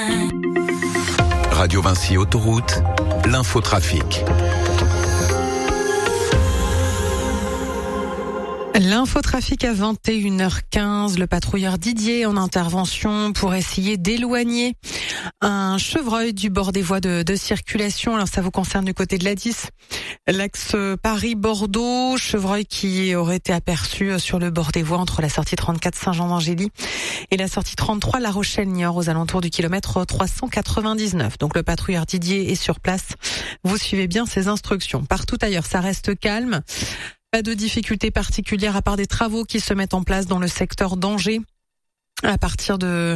Radio Vinci Autoroute, l'infotrafic. L'infotrafic à 21h15, le patrouilleur Didier en intervention pour essayer d'éloigner un chevreuil du bord des voies de circulation. Alors ça vous concerne du côté de la 10, l'axe Paris-Bordeaux, chevreuil qui aurait été aperçu sur le bord des voies entre la sortie 34 Saint-Jean d'Angély et la sortie 33 La Rochelle-Niort aux alentours du kilomètre 399. Donc le patrouilleur Didier est sur place. Vous suivez bien ses instructions. Partout ailleurs, ça reste calme. Pas de difficultés particulières à part des travaux qui se mettent en place dans le secteur d'Angers. À partir de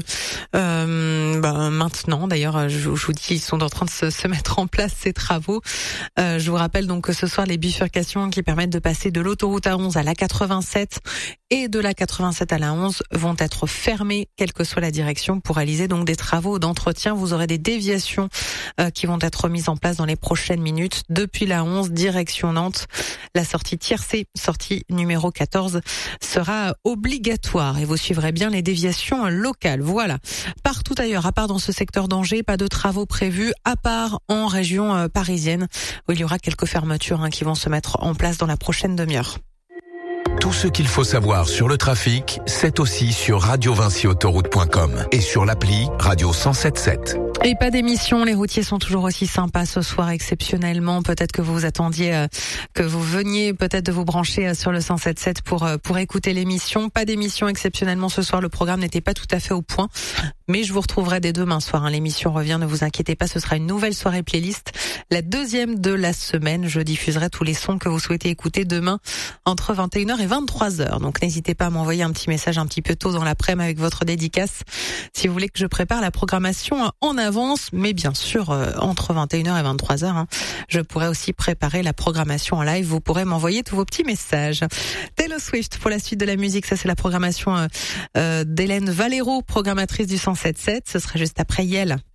maintenant, d'ailleurs, je vous dis, ils sont en train de se mettre en place ces travaux. Je vous rappelle donc que ce soir, les bifurcations qui permettent de passer de l'autoroute A11 à la 87 et de la 87 à la 11 vont être fermées, quelle que soit la direction, pour réaliser donc des travaux d'entretien. Vous aurez des déviations qui vont être mises en place dans les prochaines minutes. Depuis la 11, direction Nantes, la sortie tiercée, sortie numéro 14, sera obligatoire et vous suivrez bien les déviations locales. Voilà. Partout ailleurs, à part dans ce secteur d'Angers, pas de travaux prévus, à part en région parisienne, où il y aura quelques fermetures qui vont se mettre en place dans la prochaine demi-heure. Tout ce qu'il faut savoir sur le trafic, c'est aussi sur radiovinciautoroute.com et sur l'appli Radio 107.7. Et pas d'émission, les routiers sont toujours aussi sympas ce soir exceptionnellement. Peut-être que vous vous attendiez que vous veniez peut-être de vous brancher sur le 107.7 pour écouter l'émission. Pas d'émission exceptionnellement ce soir, le programme n'était pas tout à fait au point. Mais je vous retrouverai dès demain soir. L'émission revient, ne vous inquiétez pas, ce sera une nouvelle soirée playlist. La deuxième de la semaine. Je diffuserai tous les sons que vous souhaitez écouter demain entre 21h et 23h. Donc n'hésitez pas à m'envoyer un petit message un petit peu tôt dans l'après-midi avec votre dédicace si vous voulez que je prépare la programmation en avance. Mais bien sûr, entre 21h et 23h, je pourrai aussi préparer la programmation en live. Vous pourrez m'envoyer tous vos petits messages. Taylor Swift pour la suite de la musique. Ça, c'est la programmation d'Hélène Valero, programmatrice du 107.7. Ce sera juste après Yel.